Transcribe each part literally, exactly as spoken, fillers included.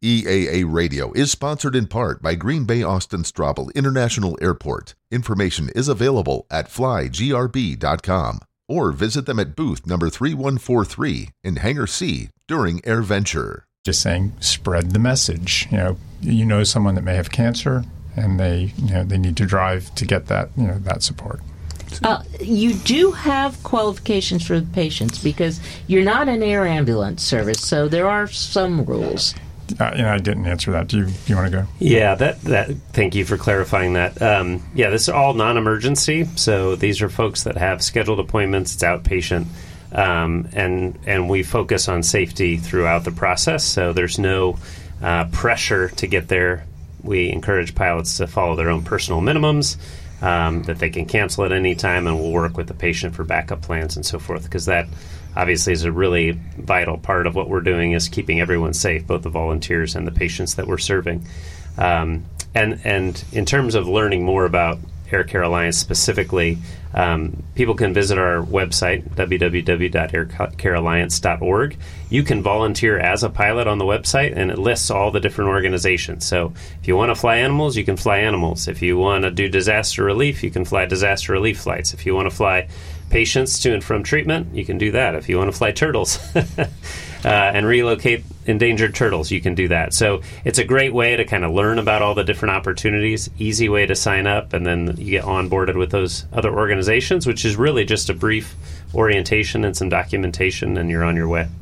E A A Radio is sponsored in part by Green Bay Austin Straubel International Airport. Information is available at fly g r b dot com or visit them at booth number three one four three in Hangar C during AirVenture. Just saying, spread the message. You know, you know someone that may have cancer, and they, you know, they need to drive to get that, you know, that support. Uh, you do have qualifications for the patients because you're not an air ambulance service, so there are some rules. Uh, you know, I didn't answer that. Do you, do you want to go? Yeah, that, that. Thank you for clarifying that. Um, yeah, this is all non-emergency, so these are folks that have scheduled appointments. It's outpatient, um, and and we focus on safety throughout the process. So there's no uh, pressure to get there. We encourage pilots to follow their own personal minimums. Um, that they can cancel at any time, and we'll work with the patient for backup plans and so forth, because that obviously is a really vital part of what we're doing, is keeping everyone safe, both the volunteers and the patients that we're serving. Um, and, and in terms of learning more about Air Care Alliance specifically, um, people can visit our website, w w w dot air care alliance dot org. You can volunteer as a pilot on the website, and it lists all the different organizations. So if you want to fly animals, you can fly animals. If you want to do disaster relief, you can fly disaster relief flights. If you want to fly patients to and from treatment, you can do that. If you want to fly turtles uh, and relocate endangered turtles, you can do that. So it's a great way to kind of learn about all the different opportunities, easy way to sign up, and then you get onboarded with those other organizations, which is really just a brief orientation and some documentation, and you're on your way.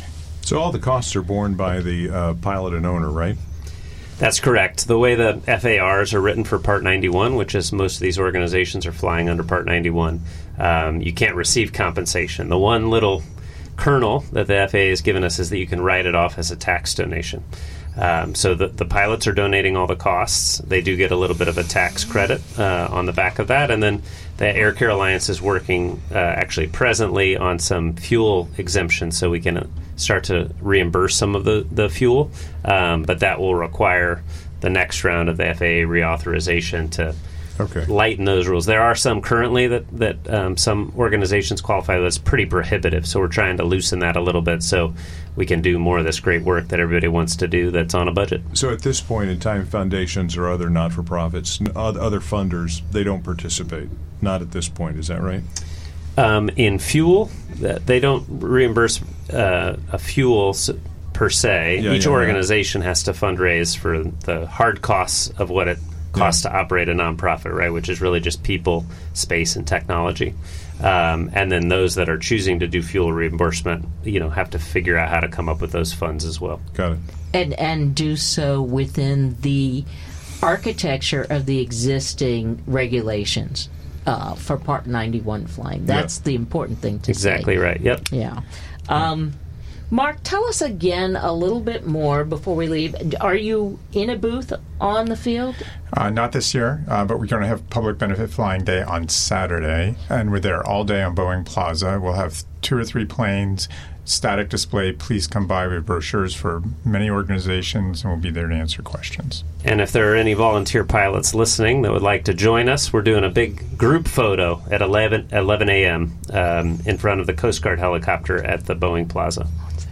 So all the costs are borne by the uh, pilot and owner, right? That's correct. The way the F A Rs are written for Part ninety-one, which is most of these organizations are flying under Part ninety-one, um, you can't receive compensation. The one little kernel that the F A A has given us is that you can write it off as a tax donation. Um, so the, the pilots are donating all the costs. They do get a little bit of a tax credit uh, on the back of that. And then the Air Care Alliance is working uh, actually presently on some fuel exemptions, so we can uh, start to reimburse some of the, the fuel. Um, but that will require the next round of the F A A reauthorization to okay. lighten those rules. There are some currently that, that um, some organizations qualify that's pretty prohibitive, so we're trying to loosen that a little bit so we can do more of this great work that everybody wants to do that's on a budget. So at this point in time, foundations or other not-for-profits, other funders, they don't participate. Not at this point, is that right? Um, in fuel, they don't reimburse uh, a fuel per se. Yeah, Each yeah, organization yeah. has to fundraise for the hard costs of what it costs yeah. to operate a nonprofit, right, which is really just people, space, and technology. Um, and then those that are choosing to do fuel reimbursement, you know, have to figure out how to come up with those funds as well. Got it. And and do so within the architecture of the existing regulations uh, for Part ninety-one flying. That's yeah. the important thing to exactly say. Exactly right. Yep. Yeah. Um, Mark, tell us again a little bit more before we leave. Are you in a booth on the field? Uh, not this year, uh, but we're going to have Public Benefit Flying Day on Saturday, and we're there all day on Boeing Plaza. We'll have two or three planes, static display. Please come by with brochures for many organizations, and we'll be there to answer questions. And if there are any volunteer pilots listening that would like to join us, we're doing a big group photo at eleven a.m. Um, in front of the Coast Guard helicopter at the Boeing Plaza.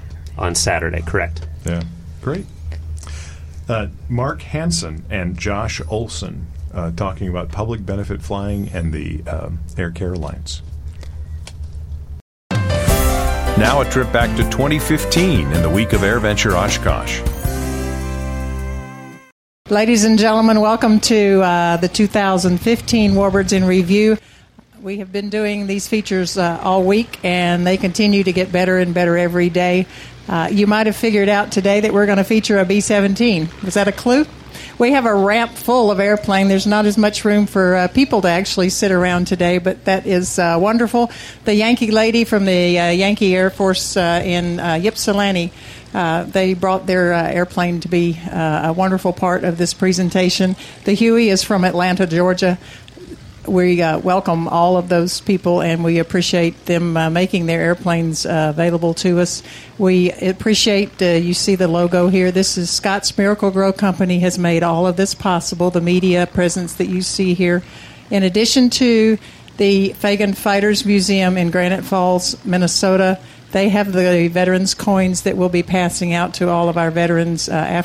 On Saturday, correct. Yeah, great. Uh, Mark Hansen and Josh Olson uh, talking about public benefit flying and the um, Air Care Alliance. Now a trip back to twenty fifteen in the week of AirVenture Oshkosh. Ladies and gentlemen, welcome to uh, the two thousand fifteen Warbirds in Review. We have been doing these features uh, all week, and they continue to get better and better every day. Uh, you might have figured out today that we're going to feature a B seventeen. Was that a clue? We have a ramp full of airplane. There's not as much room for uh, people to actually sit around today, but that is uh, wonderful. The Yankee lady from the uh, Yankee Air Force uh, in uh, Ypsilanti, uh, they brought their uh, airplane to be uh, a wonderful part of this presentation. The Huey is from Atlanta, Georgia. We uh, welcome all of those people, and we appreciate them uh, making their airplanes uh, available to us. We appreciate, uh, you see the logo here. This is Scott's Miracle-Gro Company has made all of this possible, the media presence that you see here. In addition to the Fagan Fighters Museum in Granite Falls, Minnesota, they have the veterans coins that we'll be passing out to all of our veterans uh, after